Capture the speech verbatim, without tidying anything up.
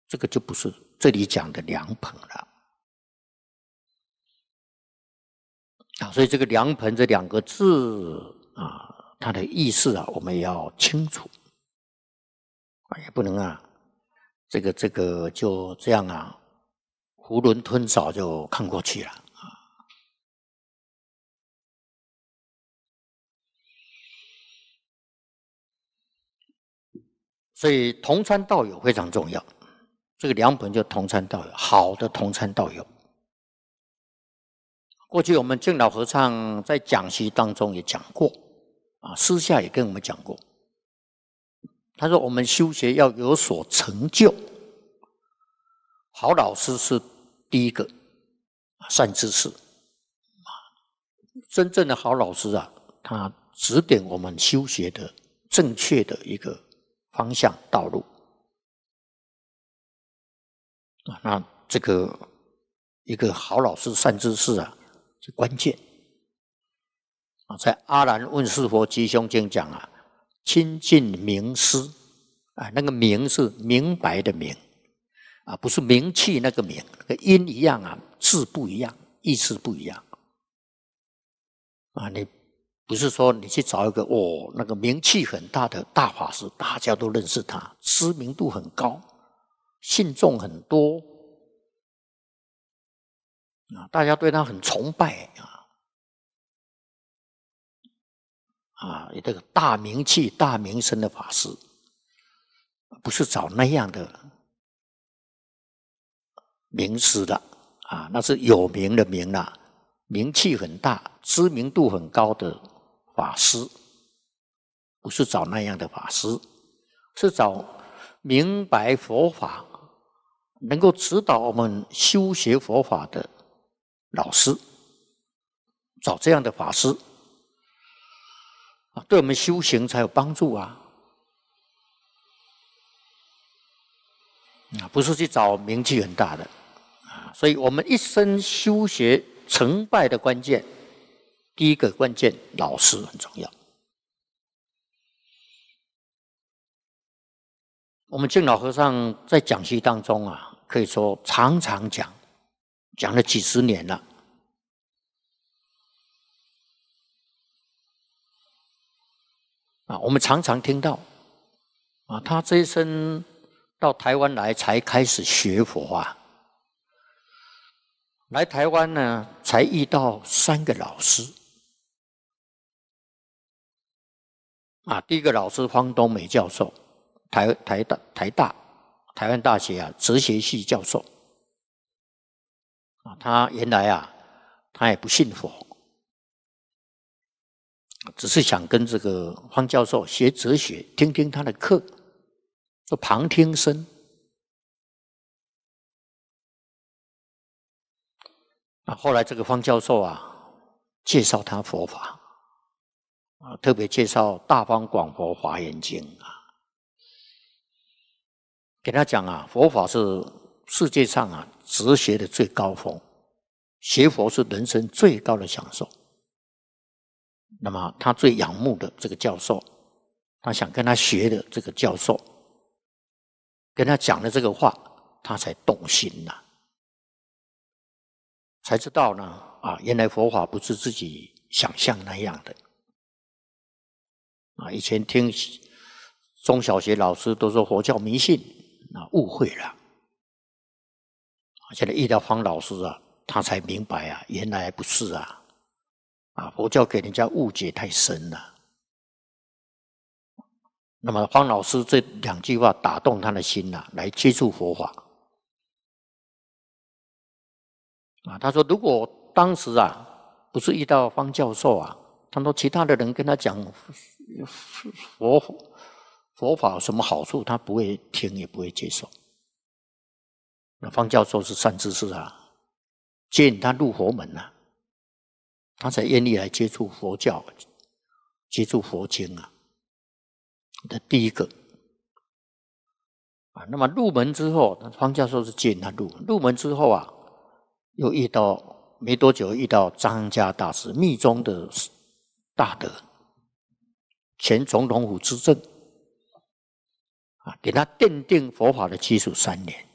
这个就不是这里讲的良朋了。啊，所以这个良朋这两个字啊，它的意思啊，我们也要清楚啊，也不能啊，这个这个就这样啊，囫囵吞枣就看过去了啊。所以同参道友非常重要，这个良朋就同参道友，好的同参道友。过去我们净老和尚在讲习当中也讲过，啊，私下也跟我们讲过。他说我们修学要有所成就，好老师是第一个善知识。真正的好老师啊，他指点我们修学的正确的一个方向道路。啊，那这个一个好老师善知识啊，是关键。啊，在《阿难问事佛吉凶经》讲啊，亲近名师啊，那个名是明白的明啊，不是名气那个名，那个音一样啊，字不一样，意思不一样啊。你不是说你去找一个哦，那个名气很大的大法师，大家都认识他，知名度很高，信众很多啊，大家对他很崇拜啊。啊，有这个大名气、大名声的法师，不是找那样的名师的啊，那是有名的名啦，名气很大、知名度很高的法师，不是找那样的法师，是找明白佛法、能够指导我们修学佛法的老师，找这样的法师。对我们修行才有帮助啊！啊，不是去找名气很大的啊，所以我们一生修学成败的关键，第一个关键，老师很重要。我们净老和尚在讲习当中啊，可以说常常讲，讲了几十年了。啊，我们常常听到，啊，他这一生到台湾来才开始学佛啊。来台湾呢，才遇到三个老师。啊，第一个老师方东美教授，台台大台大台湾大学啊哲学系教授。啊，他原来啊，他也不信佛。只是想跟这个方教授学哲学，听听他的课，做旁听生。啊，后来这个方教授啊，介绍他佛法，啊，特别介绍《大方广佛华严经》啊，给他讲啊，佛法是世界上啊哲学的最高峰，学佛是人生最高的享受。那么他最仰慕的这个教授，他想跟他学的这个教授，跟他讲的这个话，他才动心呐、啊，才知道呢啊，原来佛法不是自己想象那样的啊。以前听中小学老师都说佛教迷信，啊，误会了。现在遇到方老师啊，他才明白啊，原来不是啊。啊，佛教给人家误解太深了。那么方老师这两句话打动他的心啊，来接触佛法。啊，他说如果当时啊不是遇到方教授啊，他说其他的人跟他讲佛佛法有什么好处，他不会听也不会接受。那方教授是善知识啊，接引他入佛门啊。他才愿意来接触佛教，接触佛经啊。这第一个啊，那么入门之后，方教授是接引他入门。入门之后啊，又遇到没多久遇到张家大师，密宗的大德，前总统府资政啊，给他奠定佛法的基础三年。